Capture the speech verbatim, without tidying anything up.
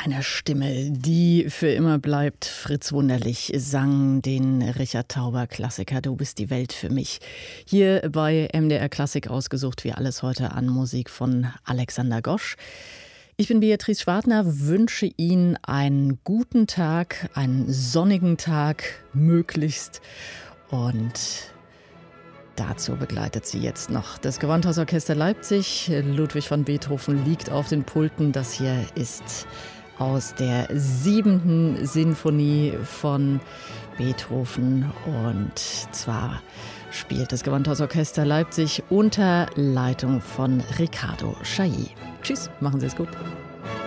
einer Stimme, die für immer bleibt. Fritz Wunderlich sang den Richard Tauber Klassiker Du bist die Welt für mich. Hier bei M D R Klassik ausgesucht, wie alles heute an Musik von Alexander Gosch. Ich bin Beatrice Schwartner, wünsche Ihnen einen guten Tag, einen sonnigen Tag möglichst. Und dazu begleitet sie jetzt noch das Gewandhausorchester Leipzig. Ludwig van Beethoven liegt auf den Pulten. Das hier ist aus der siebenten Sinfonie von Beethoven. Und zwar spielt das Gewandhausorchester Leipzig unter Leitung von Riccardo Chailly. Tschüss, machen Sie es gut.